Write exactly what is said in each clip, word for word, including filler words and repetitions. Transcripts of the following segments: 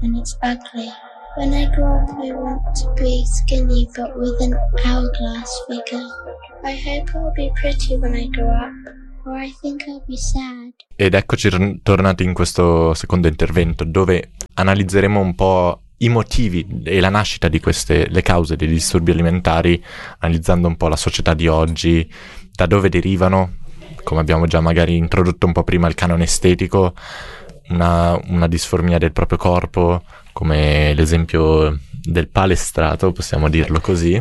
and it's ugly. When I grow up, I want to be skinny, but with an hourglass figure. I hope I'll be pretty when I grow up, or I think I'll be sad. Ed eccoci r- tornati in questo secondo intervento, dove analizzeremo un po' i motivi e la nascita di queste, le cause dei disturbi alimentari, analizzando un po' la società di oggi, da dove derivano, come abbiamo già magari introdotto un po' prima, il canone estetico, una, una disformia del proprio corpo, come l'esempio del palestrato, possiamo dirlo così,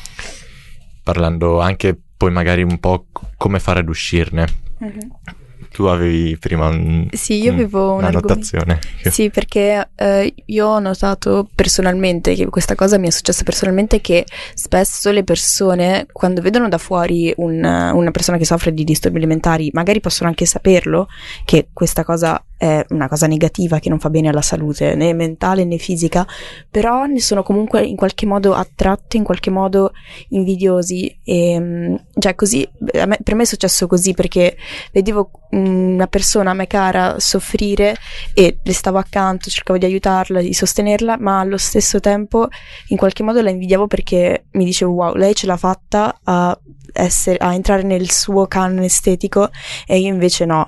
parlando anche poi magari un po' come fare ad uscirne. Mm-hmm. Tu avevi prima un, sì, io avevo una notazione. Sì, perché eh, io ho notato personalmente che questa cosa mi è successa personalmente, che spesso le persone, quando vedono da fuori un, una persona che soffre di disturbi alimentari, magari possono anche saperlo che questa cosa è una cosa negativa, che non fa bene alla salute né mentale né fisica, però ne sono comunque in qualche modo attratti, in qualche modo invidiosi, e cioè così a me, per me è successo così, perché vedevo una persona a me cara soffrire e le stavo accanto, cercavo di aiutarla, di sostenerla, ma allo stesso tempo in qualche modo la invidiavo, perché mi dicevo wow, lei ce l'ha fatta a essere, a entrare nel suo canone estetico e io invece no.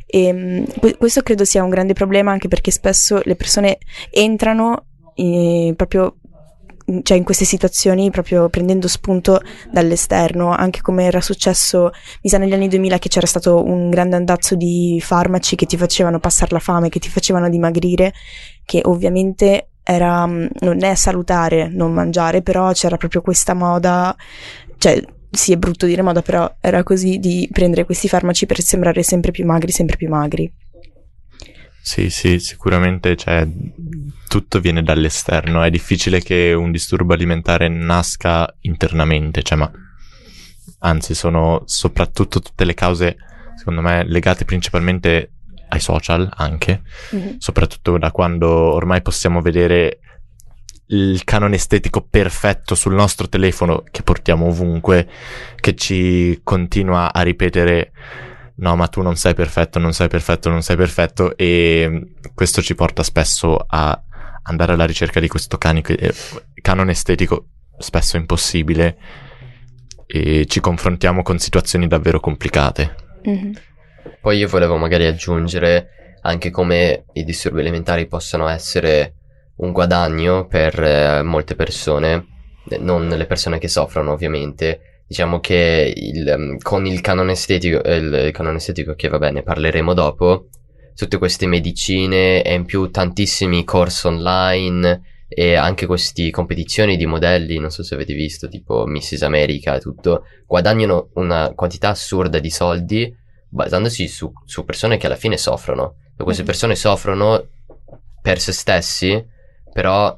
E questo credo sia un grande problema, anche perché spesso le persone entrano eh, proprio cioè in queste situazioni proprio prendendo spunto dall'esterno, anche come era successo mi sa negli anni duemila, che c'era stato un grande andazzo di farmaci che ti facevano passare la fame, che ti facevano dimagrire, che ovviamente era, non è salutare non mangiare, però c'era proprio questa moda, cioè sì, è brutto dire moda, però era così, di prendere questi farmaci per sembrare sempre più magri, sempre più magri. Sì, sì, sicuramente, cioè, tutto viene dall'esterno. È difficile che un disturbo alimentare nasca internamente, cioè, ma anzi sono soprattutto tutte le cause, secondo me, legate principalmente ai social anche, mm-hmm. soprattutto da quando ormai possiamo vedere il canone estetico perfetto sul nostro telefono che portiamo ovunque, che ci continua a ripetere no, ma tu non sei perfetto, non sei perfetto, non sei perfetto, e questo ci porta spesso a andare alla ricerca di questo canico, eh, canone estetico spesso impossibile, e ci confrontiamo con situazioni davvero complicate. Mm-hmm. Poi io volevo magari aggiungere anche come i disturbi alimentari possono essere un guadagno per eh, molte persone, non le persone che soffrono ovviamente. Diciamo che il, con il canone estetico, il, il canone estetico che vabbè ne parleremo dopo, tutte queste medicine e in più tantissimi corsi online e anche queste competizioni di modelli, non so se avete visto, tipo missus America e tutto, guadagnano una quantità assurda di soldi basandosi su, su persone che alla fine soffrono. E queste persone soffrono per se stessi, però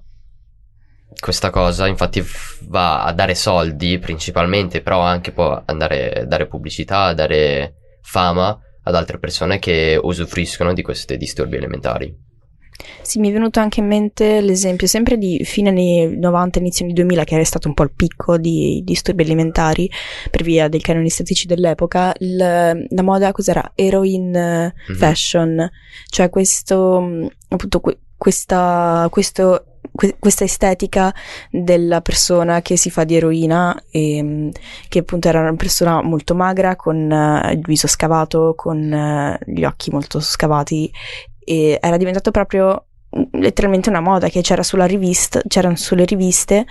questa cosa infatti va a dare soldi principalmente, però anche può andare a dare pubblicità, a dare fama ad altre persone che usufruiscono di questi disturbi alimentari. Sì, mi è venuto anche in mente l'esempio sempre di fine anni novanta, inizio anni duemila, che era stato un po' il picco di disturbi alimentari per via dei canoni estetici dell'epoca. Il, la moda cos'era? Heroin mm-hmm. fashion, cioè questo appunto que, questa questo questa estetica della persona che si fa di eroina, e che appunto era una persona molto magra, con uh, il viso scavato, con uh, gli occhi molto scavati, e era diventato proprio letteralmente una moda che c'era sulla rivista, c'erano sulle riviste,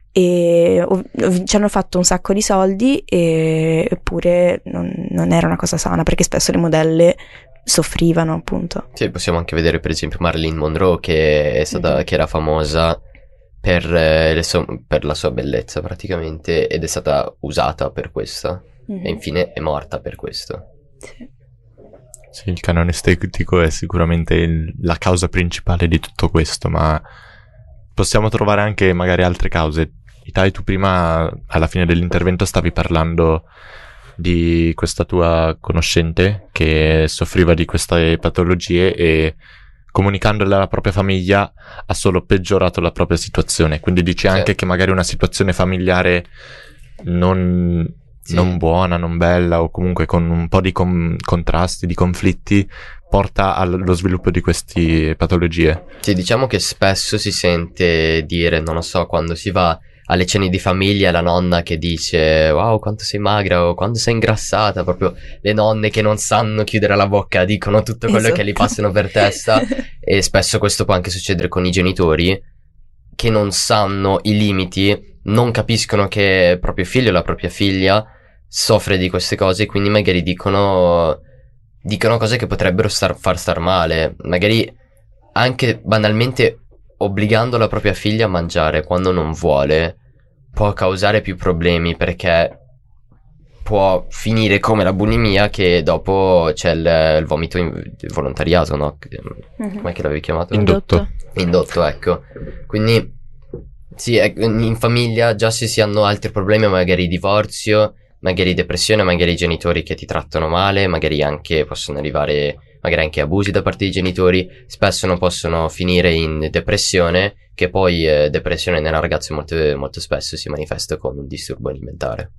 e ov- ci hanno fatto un sacco di soldi, e, eppure non, non era una cosa sana, perché spesso le modelle soffrivano, appunto. Sì, possiamo anche vedere per esempio Marilyn Monroe, che è stata mm-hmm. che era famosa per, eh, le so- per la sua bellezza praticamente, ed è stata usata per questo mm-hmm. e infine è morta per questo. Sì. Sì, il canone estetico è sicuramente il, la causa principale di tutto questo, ma possiamo trovare anche magari altre cause. Itai, tu prima alla fine dell'intervento stavi parlando di questa tua conoscente che soffriva di queste patologie e comunicandole alla propria famiglia ha solo peggiorato la propria situazione, quindi dici sì. anche che magari una situazione familiare non, sì. non buona, non bella, o comunque con un po' di com- contrasti, di conflitti, porta allo sviluppo di queste patologie. Sì, diciamo che spesso si sente dire, non lo so, quando si va alle cene di famiglia, la nonna che dice wow quanto sei magra o quando sei ingrassata, proprio le nonne che non sanno chiudere la bocca dicono tutto quello esatto. che gli passano per testa. E spesso questo può anche succedere con i genitori che non sanno i limiti, non capiscono che il proprio figlio o la propria figlia soffre di queste cose, quindi magari dicono dicono cose che potrebbero star, far star male, magari anche banalmente obbligando la propria figlia a mangiare quando non vuole può causare più problemi, perché può finire come la bulimia, che dopo c'è il, il vomito in, volontariato, no? Mm-hmm. Com'è che l'avevi chiamato? Indotto. Indotto, ecco. Quindi sì, in famiglia già se si hanno altri problemi, magari divorzio, magari depressione, magari i genitori che ti trattano male, magari anche possono arrivare magari anche abusi da parte dei genitori, spesso non possono finire in depressione, che poi eh, depressione nella ragazza molto, molto spesso si manifesta con un disturbo alimentare.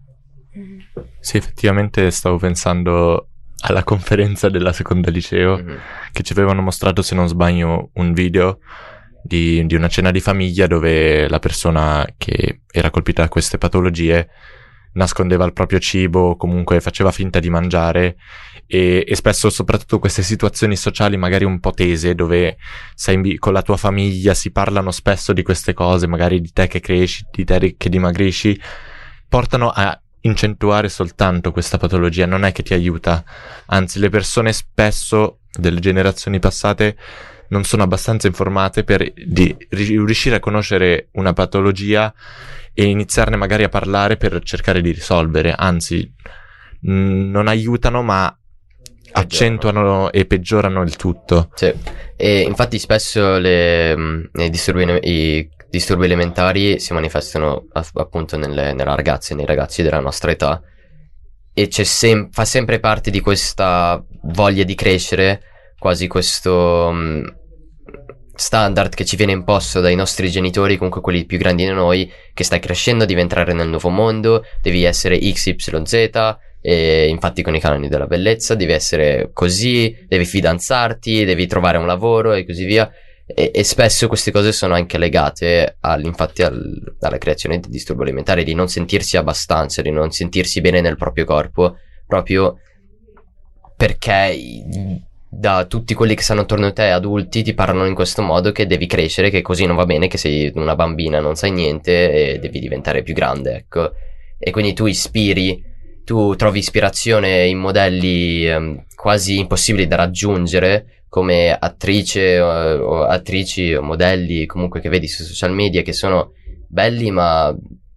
Sì, effettivamente stavo pensando alla conferenza della seconda liceo, mm-hmm. che ci avevano mostrato, se non sbaglio, un video di, di una cena di famiglia dove la persona che era colpita da queste patologie nascondeva il proprio cibo, comunque faceva finta di mangiare, e, e spesso soprattutto queste situazioni sociali magari un po' tese, dove sei con la tua famiglia, si parlano spesso di queste cose, magari di te che cresci, di te che dimagrisci, portano a incentuare soltanto questa patologia, non è che ti aiuta, anzi le persone spesso delle generazioni passate non sono abbastanza informate per di, riuscire a conoscere una patologia e iniziarne magari a parlare per cercare di risolvere, anzi mh, non aiutano ma peggiorano. Accentuano e peggiorano il tutto. Sì, e infatti spesso le, mh, i, disturbi, i disturbi alimentari si manifestano a, appunto nelle, nelle ragazze e nei ragazzi della nostra età, e c'è sem- fa sempre parte di questa voglia di crescere, quasi questo mh, standard che ci viene imposto dai nostri genitori, comunque quelli più grandi di noi, che stai crescendo, devi entrare nel nuovo mondo, devi essere X Y Z, e infatti con i canoni della bellezza devi essere così, devi fidanzarti, devi trovare un lavoro e così via, e, e spesso queste cose sono anche legate al, infatti al, alla creazione di disturbo alimentare, di non sentirsi abbastanza, di non sentirsi bene nel proprio corpo, proprio perché da tutti quelli che stanno attorno a te, adulti, ti parlano in questo modo, che devi crescere, che così non va bene, che sei una bambina, non sai niente e devi diventare più grande, ecco. E quindi tu ispiri, tu trovi ispirazione in modelli um, quasi impossibili da raggiungere, come attrice o, o attrici o modelli comunque che vedi su social media, che sono belli ma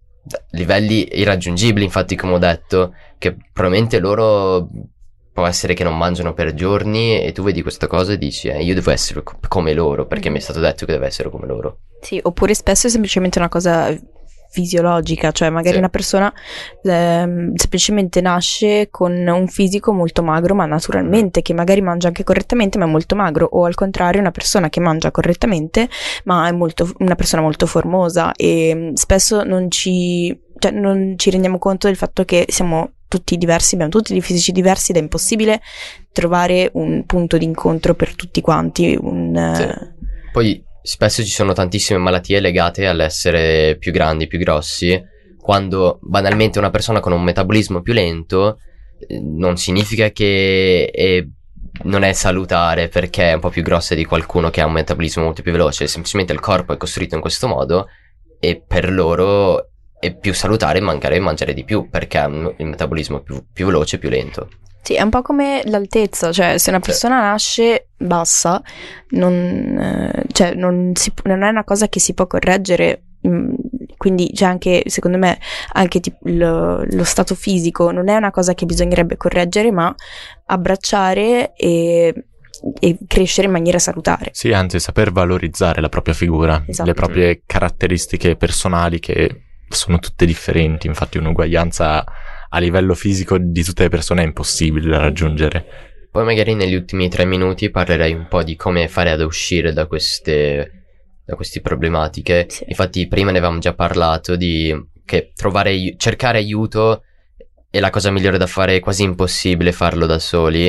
livelli irraggiungibili, infatti, come ho detto, che probabilmente loro può essere che non mangiano per giorni, e tu vedi questa cosa e dici eh, io devo essere co- come loro, perché mi è stato detto che devo essere come loro. Sì, oppure spesso è semplicemente una cosa fisiologica, cioè magari sì. una persona ehm, semplicemente nasce con un fisico molto magro, ma naturalmente, che magari mangia anche correttamente ma è molto magro, o al contrario una persona che mangia correttamente ma è molto, una persona molto formosa, e spesso non ci, cioè, non ci rendiamo conto del fatto che siamo tutti diversi, abbiamo tutti dei fisici diversi ed è impossibile trovare un punto d'incontro per tutti quanti. Un, sì. Poi spesso ci sono tantissime malattie legate all'essere più grandi, più grossi, quando banalmente una persona con un metabolismo più lento eh, non significa che è, non è salutare perché è un po' più grossa di qualcuno che ha un metabolismo molto più veloce, semplicemente il corpo è costruito in questo modo e per loro è più salutare mangiare, mangiare di più perché ha il metabolismo più, più veloce e più lento. Sì, è un po' come l'altezza, cioè se una persona sì. nasce bassa, non, eh, cioè non, si, non è una cosa che si può correggere, mh, quindi c'è anche, secondo me, anche tipo, lo, lo stato fisico non è una cosa che bisognerebbe correggere, ma abbracciare e, e crescere in maniera salutare. Sì, anzi saper valorizzare la propria figura, esatto. Le proprie caratteristiche personali che sono tutte differenti, infatti un'uguaglianza a livello fisico di tutte le persone è impossibile da raggiungere. Poi magari negli ultimi tre minuti parlerei un po' di come fare ad uscire da queste da queste problematiche. Sì. Infatti prima ne avevamo già parlato di che trovare cercare aiuto è la cosa migliore da fare, è quasi impossibile farlo da soli,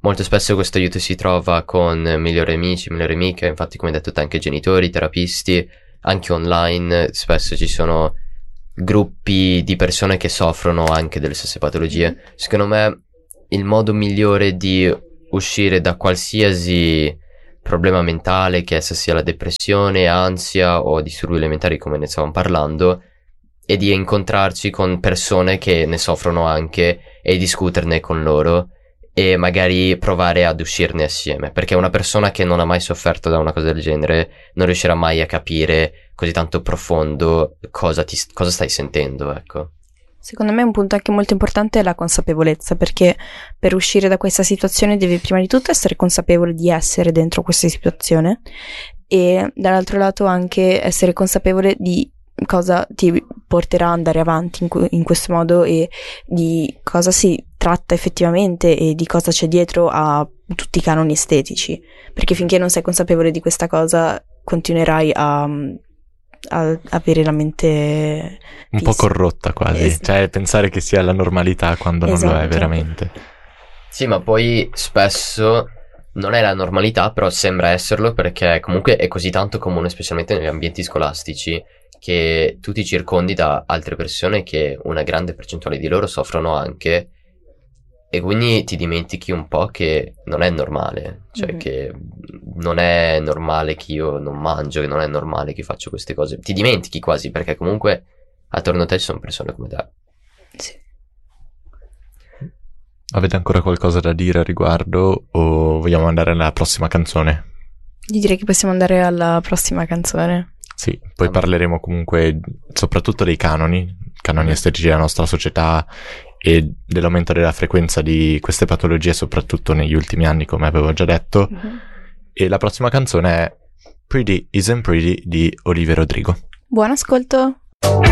molto spesso questo aiuto si trova con migliori amici, migliori amiche, infatti come hai detto te anche genitori, terapisti, anche online spesso ci sono gruppi di persone che soffrono anche delle stesse patologie. Secondo me il modo migliore di uscire da qualsiasi problema mentale, che essa sia la depressione, ansia o disturbi alimentari come ne stavamo parlando, è di incontrarci con persone che ne soffrono anche e discuterne con loro e magari provare ad uscirne assieme, perché una persona che non ha mai sofferto da una cosa del genere non riuscirà mai a capire così tanto profondo cosa, ti, cosa stai sentendo, ecco. Secondo me un punto anche molto importante è la consapevolezza, perché per uscire da questa situazione devi prima di tutto essere consapevole di essere dentro questa situazione e dall'altro lato anche essere consapevole di cosa ti porterà ad andare avanti in, cu- in questo modo e di cosa si tratta effettivamente e di cosa c'è dietro a tutti i canoni estetici, perché finché non sei consapevole di questa cosa continuerai a, a avere la mente un fissa. po' corrotta quasi, Es- cioè pensare che sia la normalità quando non lo è Esatto. veramente. Sì, ma poi spesso non è la normalità, però sembra esserlo, perché comunque è così tanto comune, specialmente negli ambienti scolastici, che tu ti circondi da altre persone che una grande percentuale di loro soffrono anche, e quindi ti dimentichi un po' che non è normale, cioè Mhm. che non è normale che io non mangio, che non è normale che faccio queste cose, ti dimentichi quasi, perché comunque attorno a te ci sono persone come te. Sì. Avete ancora qualcosa da dire a riguardo o vogliamo andare alla prossima canzone? Io direi che possiamo andare alla prossima canzone. Sì, poi Ah, parleremo comunque soprattutto dei canoni, canoni estetici della nostra società e dell'aumento della frequenza di queste patologie, soprattutto negli ultimi anni, come avevo già detto. Mhm. E la prossima canzone è Pretty Isn't Pretty di Olivia Rodrigo. Buon ascolto!